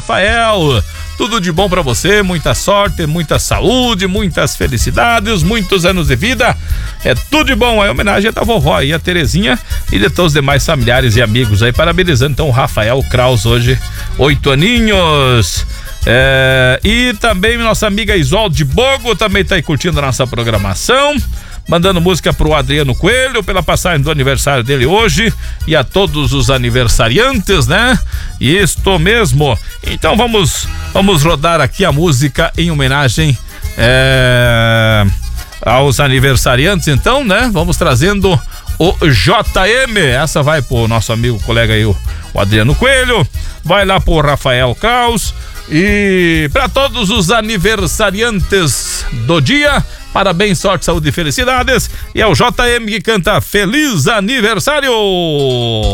Rafael. Tudo de bom pra você, muita sorte, muita saúde, muitas felicidades, muitos anos de vida. É tudo de bom. É homenagem da vovó aí, a Terezinha, e de todos os demais familiares e amigos aí, parabenizando então o Rafael Kraus hoje, 8 aninhos. E também nossa amiga Isolde Bogo também tá aí curtindo a nossa programação, mandando música pro Adriano Coelho pela passagem do aniversário dele hoje, e a todos os aniversariantes, né? Isto mesmo. Então vamos rodar aqui a música em homenagem aos aniversariantes, então, né? Vamos trazendo o JM. Essa vai pro nosso amigo, colega aí, o Adriano Coelho, vai lá pro Rafael Kraus, e para todos os aniversariantes do dia, parabéns, sorte, saúde e felicidades. E é o JM que canta Feliz Aniversário.